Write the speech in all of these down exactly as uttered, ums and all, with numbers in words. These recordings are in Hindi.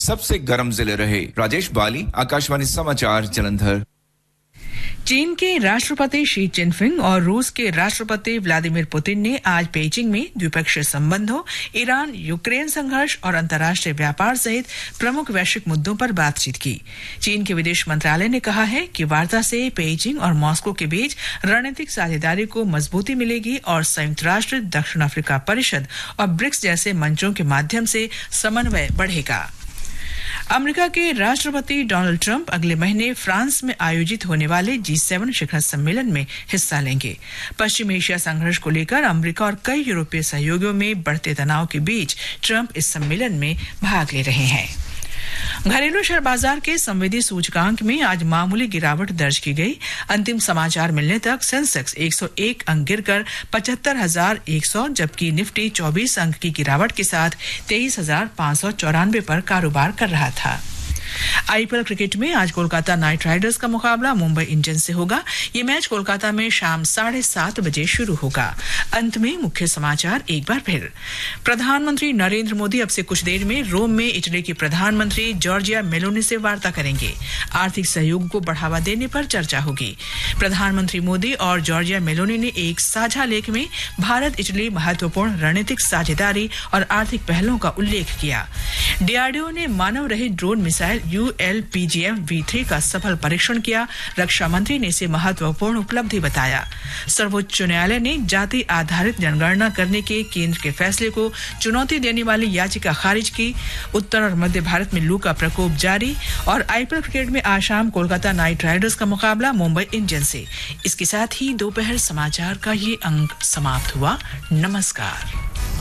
सबसे गर्म जिले रहे। राजेश बाली, आकाशवाणी समाचार, जालंधर। चीन के राष्ट्रपति शी जिनपिंग और रूस के राष्ट्रपति व्लादिमीर पुतिन ने आज पेइचिंग में द्विपक्षीय संबंधों, ईरान यूक्रेन संघर्ष और अंतर्राष्ट्रीय व्यापार सहित प्रमुख वैश्विक मुद्दों पर बातचीत की। चीन के विदेश मंत्रालय ने कहा है कि वार्ता से पेइचिंग और मॉस्को के बीच रणनीतिक साझेदारी को मजबूती मिलेगी और संयुक्त राष्ट्र, दक्षिण अफ्रीका परिषद और ब्रिक्स जैसे मंचों के माध्यम से समन्वय बढ़ेगा। अमेरिका के राष्ट्रपति डोनाल्ड ट्रंप अगले महीने फ्रांस में आयोजित होने वाले जी सेवन शिखर सम्मेलन में हिस्सा लेंगे। पश्चिम एशिया संघर्ष को लेकर अमेरिका और कई यूरोपीय सहयोगियों में बढ़ते तनाव के बीच ट्रंप इस सम्मेलन में भाग ले रहे हैं। घरेलू शेयर बाजार के संवेदी सूचकांक में आज मामूली गिरावट दर्ज की गई। अंतिम समाचार मिलने तक सेंसेक्स एक सौ एक अंक गिरकर पचहत्तर हजार एक सौ, जबकि निफ्टी चौबीस अंक की गिरावट के साथ तेईस हजार पाँच सौ चौरानवे पर कारोबार कर रहा था। आईपीएल क्रिकेट में आज कोलकाता नाइट राइडर्स का मुकाबला मुंबई इंडियंस से होगा। ये मैच कोलकाता में शाम साढ़े सात बजे शुरू होगा। अंत में मुख्य समाचार एक बार फिर। प्रधानमंत्री नरेंद्र मोदी अब से कुछ देर में रोम में इटली की प्रधानमंत्री जॉर्जिया मेलोनी से वार्ता करेंगे। आर्थिक सहयोग को बढ़ावा देने पर चर्चा होगी। प्रधानमंत्री मोदी और जॉर्जिया मेलोनी ने एक साझा लेख में भारत इटली महत्वपूर्ण रणनीतिक साझेदारी और आर्थिक पहलों का उल्लेख किया। डीआरडीओ ने मानव रहित drone missile U L P G M we three का सफल परीक्षण किया। रक्षा मंत्री ने इसे महत्वपूर्ण उपलब्धि बताया। सर्वोच्च न्यायालय ने जाति आधारित जनगणना करने के केंद्र के फैसले को चुनौती देने वाली याचिका खारिज की। उत्तर और मध्य भारत में लू का प्रकोप जारी। और आईपीएल क्रिकेट में आज शाम कोलकाता नाइट राइडर्स का मुकाबला मुंबई इंडियंस से। इसके साथ ही दोपहर समाचार का ये अंक समाप्त हुआ। नमस्कार।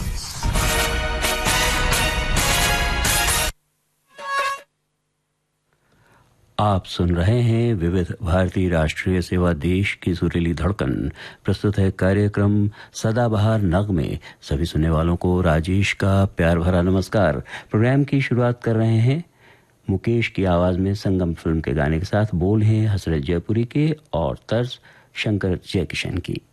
आप सुन रहे हैं विविध भारतीय राष्ट्रीय सेवा, देश की सुरीली धड़कन। प्रस्तुत है कार्यक्रम सदाबहार नगमे। सभी सुनने वालों को राजेश का प्यार भरा नमस्कार। प्रोग्राम की शुरुआत कर रहे हैं मुकेश की आवाज में संगम फिल्म के गाने के साथ। बोल हैं हसरत जयपुरी के और तर्ज शंकर जयकिशन की।